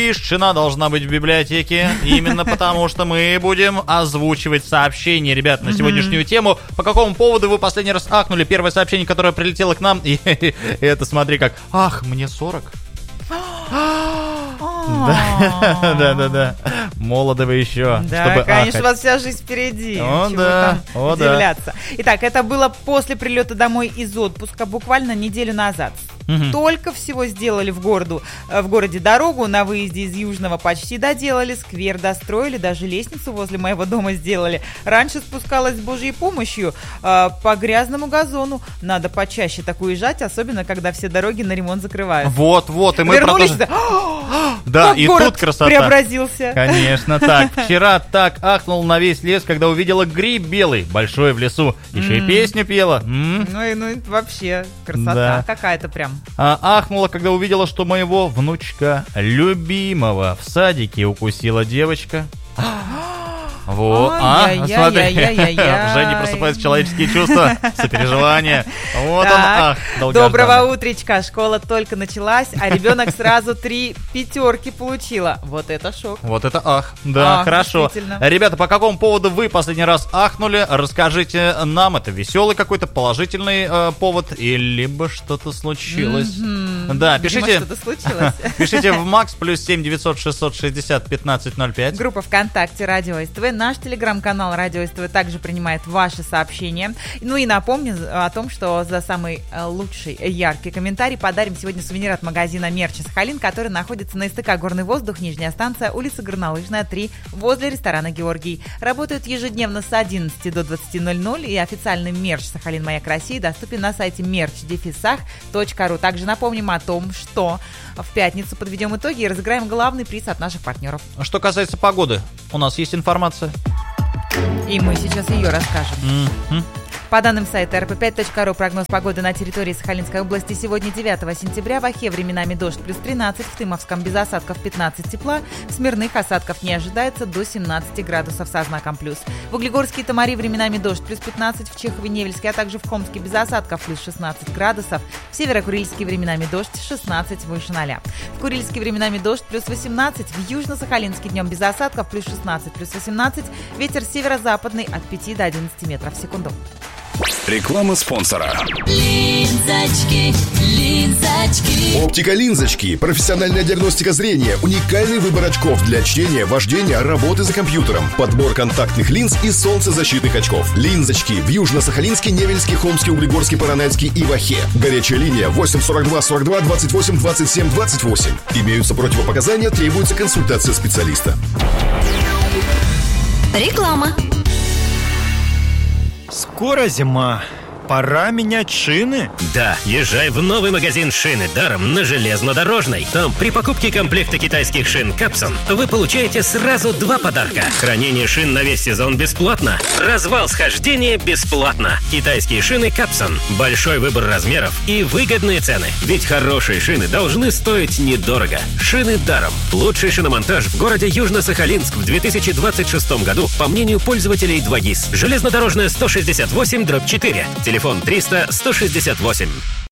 Тишина должна быть в библиотеке, именно потому что мы будем озвучивать сообщения, ребят, на сегодняшнюю тему. По какому поводу вы последний раз ахнули? Первое сообщение, которое прилетело к нам, и это, смотри как, ах, мне 40. Да. Молодо вы еще. Да, конечно, у вас вся жизнь впереди. О, да. Удивляться. Итак, это было после прилета домой из отпуска, буквально неделю назад. Только всего сделали в городе дорогу, на выезде из Южного почти доделали, сквер достроили, даже лестницу возле моего дома сделали. Раньше спускалась с Божьей помощью по грязному газону. Надо почаще так уезжать, особенно когда все дороги на ремонт закрывают. Вот, и мы вернулись сюда. Да, и тут красота. Преобразился. Конечно, так. Вчера так ахнул на весь лес, когда увидела гриб белый, большой в лесу. Еще и песню пела. Ну, вообще, красота какая-то прям. Ахнула, когда увидела, что моего внучка любимого в садике укусила девочка. Вот, смотри, в Жене просыпаются человеческие чувства, сопереживания. Вот он, долгожданный. Доброго утречка, школа только началась, а ребенок сразу 3 пятерки получила. Вот это шок. Вот это да, хорошо. Ребята, по какому поводу вы последний раз ахнули? Расскажите нам, это веселый какой-то положительный повод, и либо что-то случилось. Да, пишите. Что-то случилось. Пишите в МАКС +7 900 660 1505. Группа ВКонтакте Радио СТВ. Наш телеграм-канал Радио СТВ также принимает ваши сообщения. Ну и напомню о том, что за самый лучший, яркий комментарий подарим сегодня сувенир от магазина «Мерч» Сахалин, который находится на СТК «Горный воздух», нижняя станция, улица Горнолыжная, 3, возле ресторана «Георгий». Работают ежедневно с 11 до 20:00, и официальный мерч «Сахалин. Маяк России» доступен на сайте merch-sах.ru. Также напомним о том, что в пятницу подведем итоги и разыграем главный приз от наших партнеров. Что касается погоды, у нас есть информация. И мы сейчас ее расскажем. По данным сайта rp5.ru, прогноз погоды на территории Сахалинской области сегодня 9 сентября. В Охе временами дождь +13, в Тымовском без осадков 15 тепла, в Смирных осадков не ожидается до 17 градусов со знаком плюс. В Углегорске и Тамари временами дождь +15, в Чехове-Невельске, а также в Хомске без осадков +16 градусов, в Северо-Курильске временами дождь 16 выше 0. В Курильске временами дождь +18, в Южно-Сахалинске днем без осадков +16, +18, ветер северо-западный от 5 до 11 метров в секунду. Реклама спонсора. Линзочки. Оптика Линзочки. Профессиональная диагностика зрения. Уникальный выбор очков для чтения, вождения, работы за компьютером. Подбор контактных линз и солнцезащитных очков. Линзочки в Южно-Сахалинске, Невельске, Хомске, Углегорске, Поронайске и Вахе. Горячая линия 842 42 28 27 28. Имеются противопоказания, требуется консультация специалиста. Реклама. Скоро зима. Пора менять шины? Да, езжай в новый магазин «Шины даром» на Железнодорожной. Там при покупке комплекта китайских шин «Капсон» вы получаете сразу 2 подарка. Хранение шин на весь сезон бесплатно. Развал схождения бесплатно. Китайские шины «Капсон». Большой выбор размеров и выгодные цены. Ведь хорошие шины должны стоить недорого. «Шины даром». Лучший шиномонтаж в городе Южно-Сахалинск в 2026 году, по мнению пользователей 2GIS. Железнодорожная 168/4. Телефон 300 168.